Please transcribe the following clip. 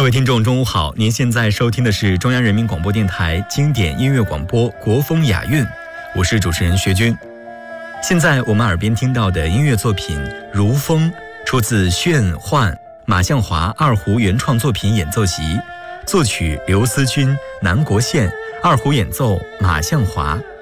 位听众中午好，您现在收听的是中央人民广播电台经典音乐广播国风雅韵，我是主持人薛军。现在我们耳边听到的音乐作品《如风》出自炫幻马向华二胡原创作品演奏集，作曲刘思君、南国宪，二胡演奏马向华。